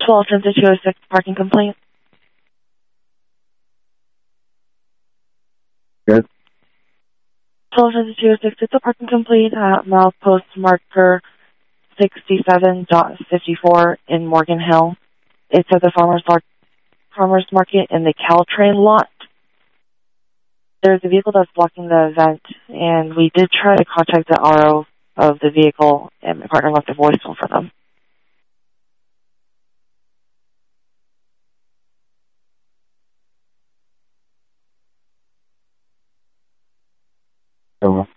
12-206 parking complaint. Good. 12-206, it's a parking complaint at milepost marker 67.54 in Morgan Hill. It's at the farmer's market in the Caltrain lot. There's a vehicle that's blocking the event, and we did try to contact the RO of the vehicle, and my partner left a voicemail for them. Over.